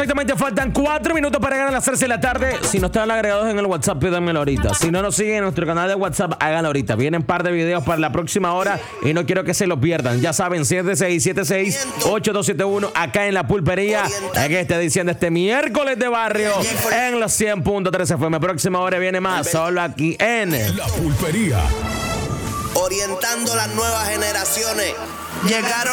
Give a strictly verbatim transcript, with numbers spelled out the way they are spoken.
exactamente faltan cuatro minutos para llegar a las seis de la tarde. Si no están agregados en el WhatsApp, pídanmelo ahorita. Si no nos siguen en nuestro canal de WhatsApp, háganlo ahorita. Vienen un par de videos para la próxima hora y no quiero que se los pierdan. Ya saben, siete seis siete seis ocho dos siete uno acá en La Pulpería, en esta edición de este miércoles de barrio en los cien punto tres F M. Próxima hora viene más, solo aquí en La Pulpería. Orientando las nuevas generaciones. Llegaron